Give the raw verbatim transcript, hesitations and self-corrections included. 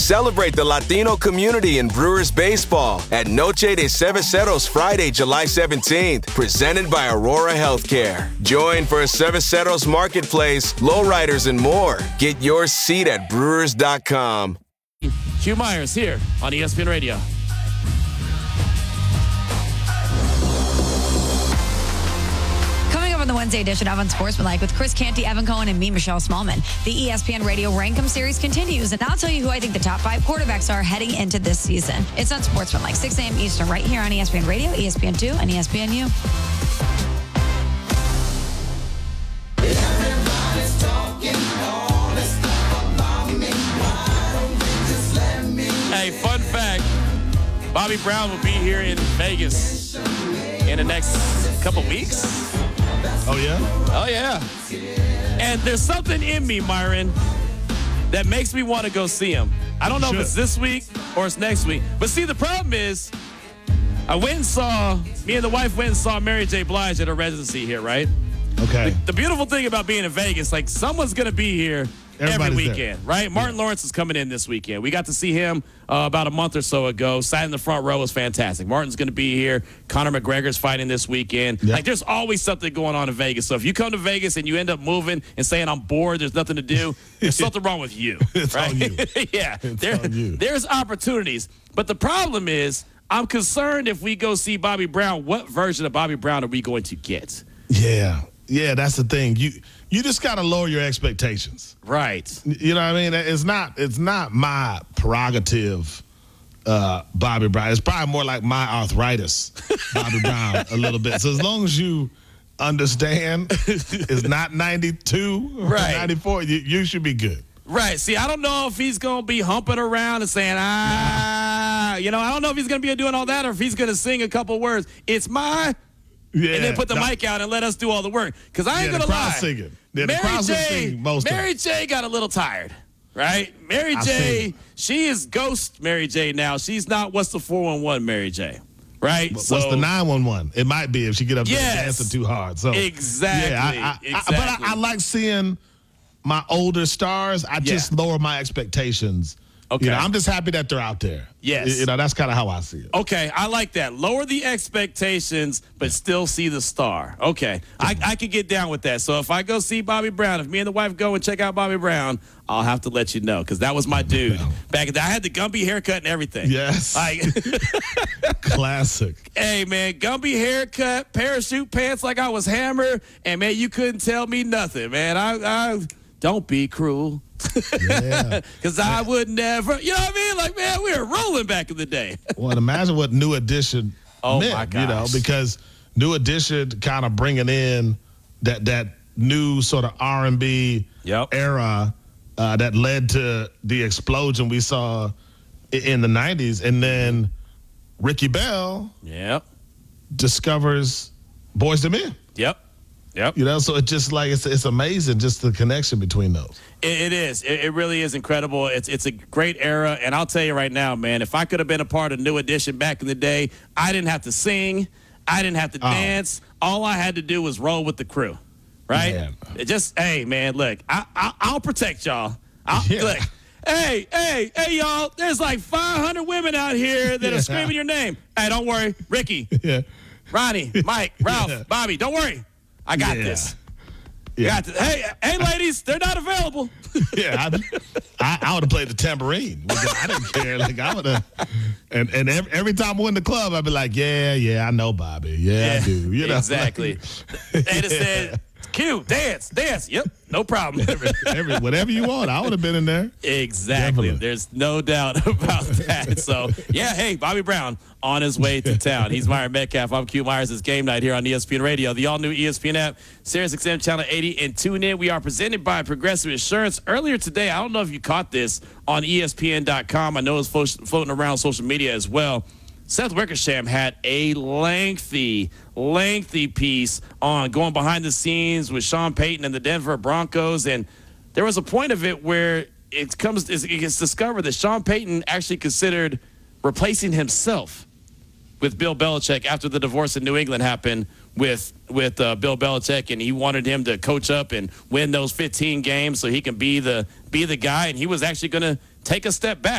Celebrate the Latino community in Brewers baseball at Noche de Cerveceros Friday, July seventeenth, presented by Aurora Healthcare. Join for a Cerveceros marketplace, lowriders, and more. Get your seat at brewers dot com. Q Myers here on E S P N Radio. On the Wednesday edition of Unsportsmanlike with Chris Canty, Evan Cohen, and me, Michelle Smallman. The E S P N Radio Rankum series continues, and I'll tell you who I think the top five quarterbacks are heading into this season. It's Unsportsmanlike, six a.m. Eastern, right here on E S P N Radio, E S P N two, and E S P N U. Hey, fun fact, Bobby Brown will be here in Vegas in the next couple weeks. Oh, yeah? Oh, yeah. And there's something in me, Myron, that makes me want to go see him. I don't know Sure. if it's this week or it's next week. But see, the problem is, I went and saw, me and the wife went and saw Mary J. Blige at her residency here, right? Okay. The, the beautiful thing about being in Vegas, like, someone's going to be here every Everybody's weekend, there. right? Martin Yeah. Lawrence is coming in this weekend. We got to see him uh, about a month or so ago. Sat in the front row, was fantastic. Martin's going to be here. Conor McGregor's fighting this weekend. Yep. Like, there's always something going on in Vegas. So if you come to Vegas and you end up moving and saying, I'm bored, there's nothing to do, there's something wrong with you. It's right? on you. yeah. It's There, on you. There's opportunities. But the problem is, I'm concerned if we go see Bobby Brown, what version of Bobby Brown are we going to get? Yeah. Yeah, that's the thing. You you just got to lower your expectations. Right. You know what I mean? It's not it's not my prerogative, uh, Bobby Brown. It's probably more like my arthritis, Bobby Brown, a little bit. So as long as you understand it's not ninety-two or Right. ninety-four, you, you should be good. Right. See, I don't know if he's going to be humping around and saying, ah, you know, I don't know if he's going to be doing all that or if he's going to sing a couple words. It's my, Yeah. and then put the No, mic out and let us do all the work. Because I ain't Yeah, going the to crowd lie. singing. Yeah, the Mary crowds will J, sing most of Mary it. J got a little tired, right? Mary I J, seen. she is ghost Mary J now. She's not what's the four one one Mary J, right? What's the nine one one? It might be if she get up Yes. there dancing too hard. So Exactly. Yeah, I, I, I, exactly. but I, I like seeing my older stars. I just lower my expectations. Okay. You know, I'm just happy that they're out there. Yes. You know, that's kind of how I see it. Okay, I like that. Lower the expectations, but still see the star. Okay, I, I could get down with that. So if I go see Bobby Brown, if me and the wife go and check out Bobby Brown, I'll have to let you know because that was my dude. Back then, I had the Gumby haircut and everything. Yes. Like, Classic. hey, man, Gumby haircut, parachute pants like I was Hammer, and, man, you couldn't tell me nothing, man. I, I don't be cruel. Yeah. Because I would never, you know what I mean? Like, man, we were rolling back in the day. Well, imagine what New Edition Oh, meant, my you know, gosh. because New Edition kind of bringing in that that new sort of R and B Yep. era uh, that led to the explosion we saw i- in the nineties. And then Ricky Bell Yep. discovers Boyz two Men. Yep. Yep. You know, so it's just like it's it's amazing just the connection between those. It, it is. It, it really is incredible. It's it's a great era, and I'll tell you right now, man. If I could have been a part of New Edition back in the day, I didn't have to sing, I didn't have to Oh. dance. All I had to do was roll with the crew, right? Man. It just hey, man. Look, I, I I'll protect y'all. I'll, Yeah. Look, hey, hey, hey, y'all. There's like five hundred women out here that Yeah. are screaming your name. Hey, don't worry, Ricky, Yeah. Ronnie, Mike, Ralph, Yeah. Bobby. Don't worry, I got Yeah. this. Yeah. Got this. Hey, hey, ladies, they're not available. Yeah, I, I, I would have played the tambourine. I didn't care. Like I would have, and and every, every time we're in the club, I'd be like, yeah, yeah, I know Bobby. Yeah, I do. You know, exactly. They just said, "Q, dance, dance." Yep, no problem. every, every, whatever you want, I would have been in there. Exactly. Definitely. There's no doubt about that. So, yeah, hey, Bobby Brown on his way to town. He's Myron Metcalf. I'm Q Myers. It's game night here on E S P N Radio, the all-new E S P N app, Sirius X M Channel eighty, and tune in. We are presented by Progressive Insurance. Earlier today, I don't know if you caught this on E S P N dot com. I know it's flo- floating around social media as well. Seth Wickersham had a lengthy, lengthy piece on going behind the scenes with Sean Payton and the Denver Broncos, and there was a point of it where it comes, it gets discovered that Sean Payton actually considered replacing himself with Bill Belichick after the divorce in New England happened with with uh, Bill Belichick, and he wanted him to coach up and win those fifteen games so he can be the be the guy, and he was actually going to take a step back.